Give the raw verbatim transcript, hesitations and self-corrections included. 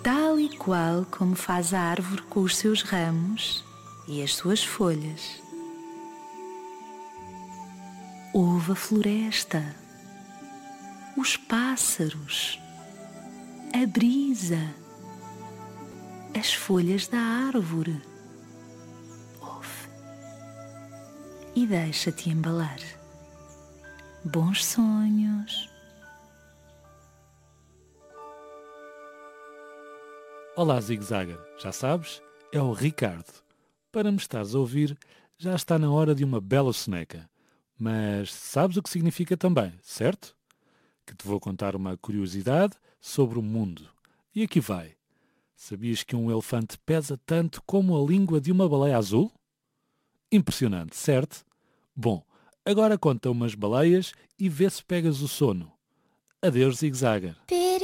tal e qual como faz a árvore com os seus ramos e as suas folhas. Ouve a floresta, os pássaros, a brisa, as folhas da árvore. Ouve e deixa-te embalar. Bons sonhos. Olá, Zig-Zagger. Já sabes? É o Ricardo. Para me estares a ouvir, já está na hora de uma bela soneca. Mas sabes o que significa também, certo? Que te vou contar uma curiosidade sobre o mundo. E aqui vai. Sabias que um elefante pesa tanto como a língua de uma baleia azul? Impressionante, certo? Bom, agora conta umas baleias e vê se pegas o sono. Adeus, Zig-Zagger.